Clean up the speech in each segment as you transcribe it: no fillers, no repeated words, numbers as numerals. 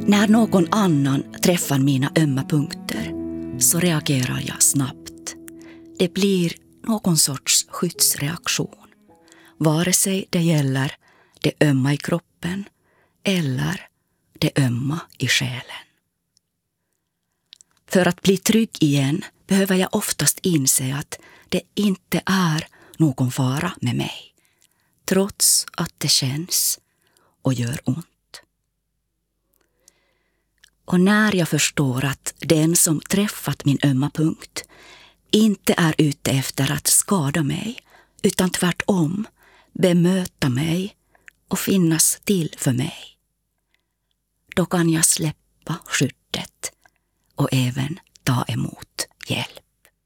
När någon annan träffar mina ömma punkter så reagerar jag snabbt. Det blir någon sorts skyddsreaktion, vare sig det gäller det ömma i kroppen eller det ömma i själen. För att bli trygg igen behöver jag oftast inse att det inte är någon fara med mig, trots att det känns och gör ont. Och när jag förstår att den som träffat min ömma punkt inte är ute efter att skada mig, utan tvärtom bemöta mig och finnas till för mig, då kan jag släppa skyddet och även ta emot hjälp.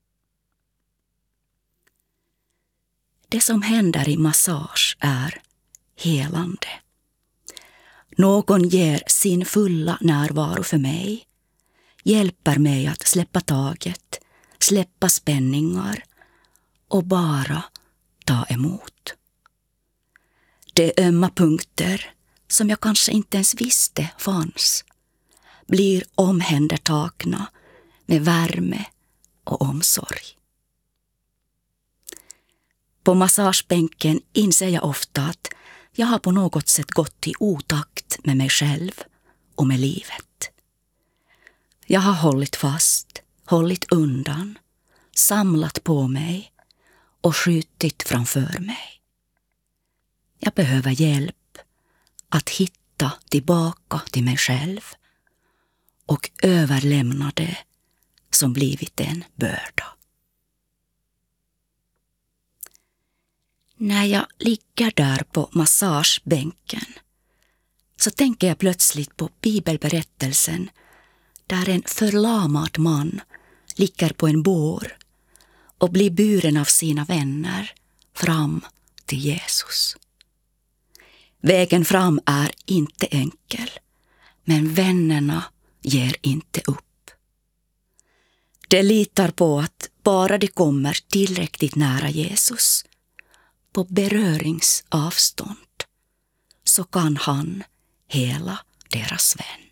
Det som händer i massage är helande. Någon ger sin fulla närvaro för mig, hjälper mig att släppa taget, släppa spänningar och bara ta emot. De ömma punkter som jag kanske inte ens visste fanns blir omhändertagna med värme och omsorg. På massagebänken inser jag ofta att jag har på något sätt gått i otakt med mig själv och med livet. Jag har hållit fast, hållit undan, samlat på mig och skjutit framför mig. Jag behöver hjälp att hitta tillbaka till mig själv och överlämna det som blivit en börda. När jag ligger där på massagebänken så tänker jag plötsligt på bibelberättelsen där en förlamad man ligger på en bår och blir buren av sina vänner fram till Jesus. Vägen fram är inte enkel, men vännerna ger inte upp. De litar på att bara de kommer tillräckligt nära Jesus, på beröringsavstånd, så kan han hela deras vän.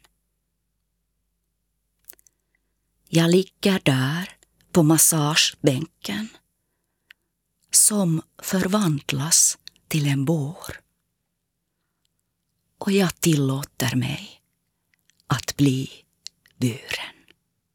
Jag ligger där på massagebänken som förvandlas till en bår. Och jag tillåter mig att bli buren.